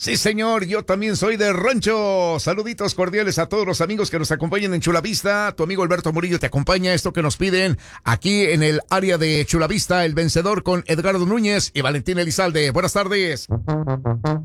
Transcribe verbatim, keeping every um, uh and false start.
Sí, señor, yo también soy de rancho. Saluditos cordiales a todos los amigos que nos acompañan en Chulavista. Tu amigo Alberto Murillo te acompaña. Esto que nos piden aquí en el área de Chulavista, el vencedor con Edgardo Núñez y Valentín Elizalde. Buenas tardes.